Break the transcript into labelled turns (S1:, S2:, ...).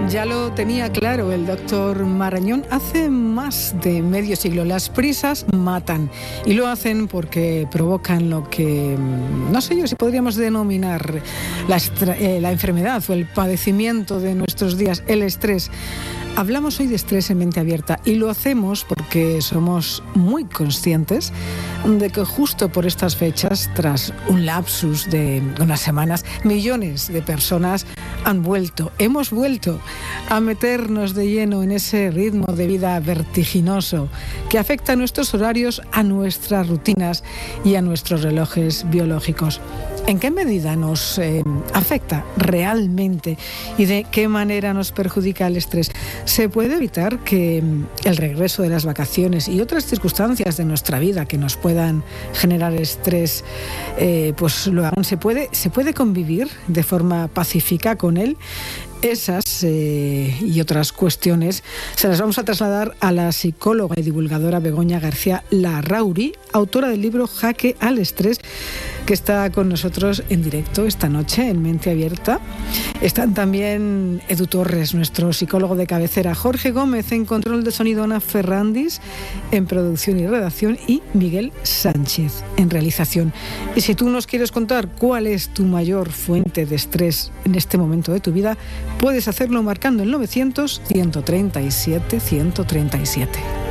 S1: Ya lo tenía claro el doctor Marañón hace más de medio siglo. Las prisas matan y lo hacen porque provocan lo que, no sé yo si podríamos denominar la enfermedad o el padecimiento de nuestros días, el estrés. Hablamos hoy de estrés en Mente Abierta y lo hacemos porque somos muy conscientes de que justo por estas fechas, tras un lapsus de unas semanas, millones de personas hemos vuelto a meternos de lleno en ese ritmo de vida vertiginoso que afecta a nuestros horarios, a nuestras rutinas y a nuestros relojes biológicos. ¿En qué medida nos afecta realmente y de qué manera nos perjudica el estrés? ¿Se puede evitar que el regreso de las vacaciones y otras circunstancias de nuestra vida que nos puedan generar estrés, pues lo hagan? ¿Se puede convivir de forma pacífica con él? Esas y otras cuestiones se las vamos a trasladar a la psicóloga y divulgadora Begoña García Larrauri, autora del libro Jaque al Estrés, que está con nosotros en directo esta noche en Mente Abierta. Están también Edu Torres, nuestro psicólogo de cabecera, Jorge Gómez en control de sonido, Ana Ferrandis en producción y redacción y Miguel Sánchez en realización. Y si tú nos quieres contar cuál es tu mayor fuente de estrés en este momento de tu vida, puedes hacerlo marcando el 900 137 137.